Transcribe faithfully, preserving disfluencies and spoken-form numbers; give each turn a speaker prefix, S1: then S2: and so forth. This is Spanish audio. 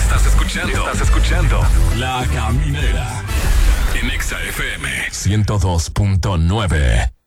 S1: Estás escuchando. Estás escuchando. La Caminera. En Exa F M ciento dos punto nueve.